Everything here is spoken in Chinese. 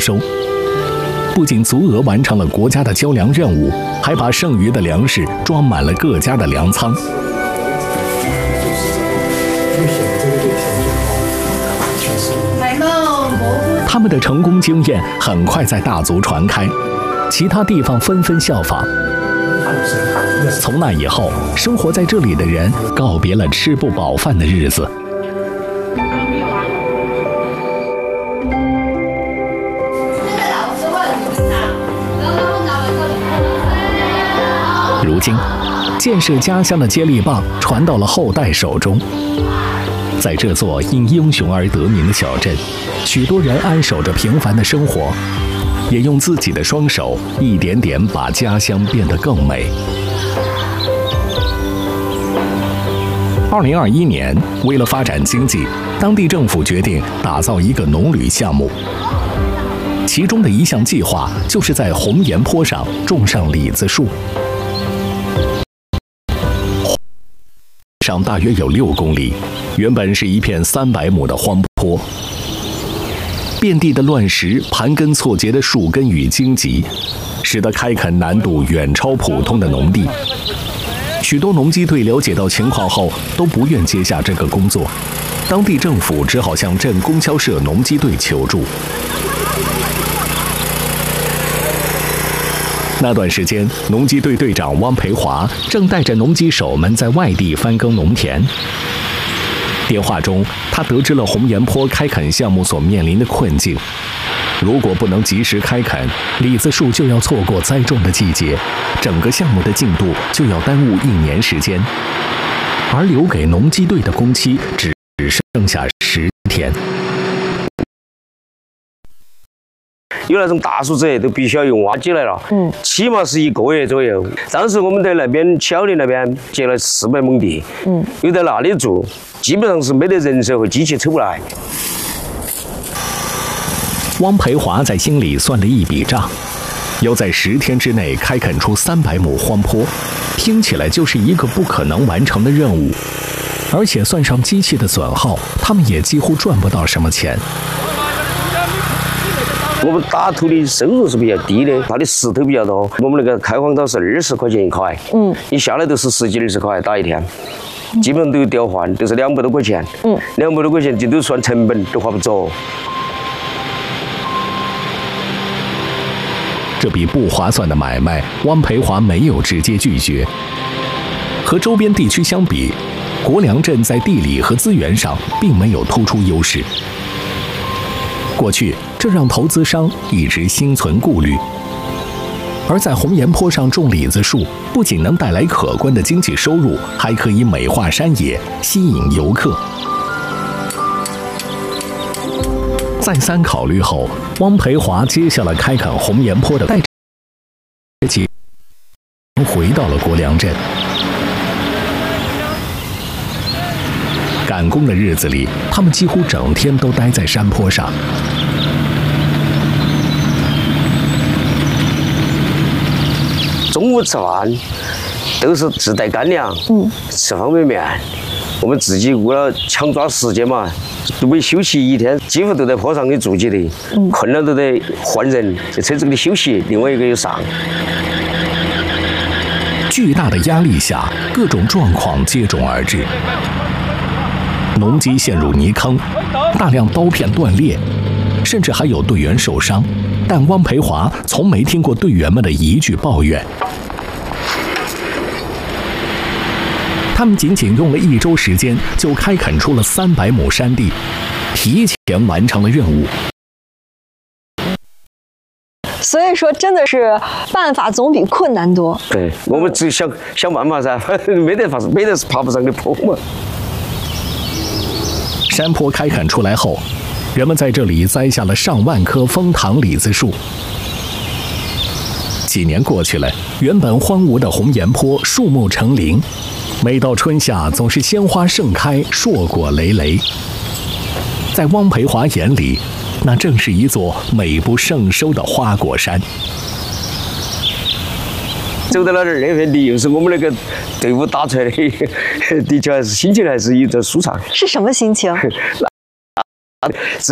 收。不仅足额完成了国家的交粮任务，还把剩余的粮食装满了各家的粮仓。他们的成功经验很快在大族传开，其他地方纷纷效仿。从那以后，生活在这里的人告别了吃不饱饭的日子。如今，建设家乡的接力棒传到了后代手中。在这座因英雄而得名的小镇，许多人安守着平凡的生活，也用自己的双手一点点把家乡变得更美。2021年，为了发展经济，当地政府决定打造一个农旅项目，其中的一项计划就是在红岩坡上种上李子树。上大约有6公里，原本是一片300亩的荒坡，遍地的乱石、盘根错节的树根与荆棘，使得开垦难度远超普通的农地。许多农机队了解到情况后，都不愿接下这个工作，当地政府只好向镇供销社农机队求助。那段时间，农机队队长汪培华正带着农机手们在外地翻耕农田。电话中，他得知了红岩坡开垦项目所面临的困境。如果不能及时开垦，李子树就要错过栽种的季节，整个项目的进度就要耽误1年时间，而留给农机队的工期只剩下10天。 有那种大树子都必须要用挖机来了，起码是1个月左右。当时我们在那边小林那边接了400亩地，又在那里住，基本上是没得人手和机器抽不来。 汪培华在心里算了一笔账，要在10天之内开垦出300亩荒坡，听起来就是一个不可能完成的任务，而且算上机器的损耗，他们也几乎赚不到什么钱。 我们打土的收入是比较低的，它的石头比较多。我们那个开荒岛是20块钱1块，一下来都是10几20块打一天，基本上都有调换，都是200多块钱。200多块钱这都算成本都花不着。 这笔不划算的买卖，汪培华没有直接拒绝。和周边地区相比，国梁镇在地理和资源上并没有突出优势。过去，这让投资商一直心存顾虑。而在红岩坡上种李子树，不仅能带来可观的经济收入，还可以美化山野，吸引游客。再三考虑后，汪培华接下了开垦红岩坡的带着回到了国梁镇。赶工的日子里，他们几乎整天都待在山坡上。 中午吃饭都是自带干粮，吃方便面。我们自己为了抢抓时间嘛，都没休息一天，几乎都在坡上给住起的。困了都得换人，就趁这个休息，另外一个又上。 巨大的压力下，各种状况接踵而至。农机陷入泥坑，大量刀片断裂，甚至还有队员受伤。但汪培华从没听过队员们的一句抱怨。他们仅仅用了1周时间，就开垦出了300亩山地，提前完成了任务。 所以说，真的是办法总比困难多。 对，我们只想办法噻，没得爬不上的坡嘛。 山坡开垦出来后，人们在这里栽下了上万棵枫糖李子树。几年过去了，原本荒芜的红岩坡树木成林，每到春夏总是鲜花盛开，硕果累累。在汪培华眼里，那正是一座美不胜收的花果山。 走到那儿那片地，又是我们那个队伍打出来的，的确还是心情还是有点舒畅。 是什么心情？ 自